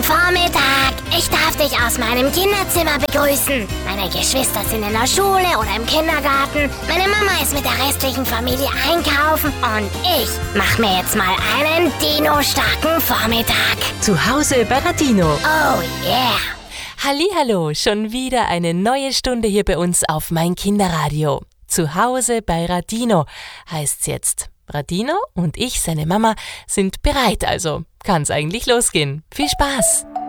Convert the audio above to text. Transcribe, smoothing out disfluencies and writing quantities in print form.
Vormittag. Ich darf dich aus meinem Kinderzimmer begrüßen. Meine Geschwister sind in der Schule oder im Kindergarten. Meine Mama ist mit der restlichen Familie einkaufen. Und ich mach mir jetzt mal einen Dino-starken Vormittag. Zu Hause bei Radino. Oh yeah. Hallihallo, schon wieder eine neue Stunde hier bei uns auf mein Kinderradio. Zu Hause bei Radino heißt's jetzt. Radino und ich, seine Mama, sind bereit, also kann's eigentlich losgehen. Viel Spaß!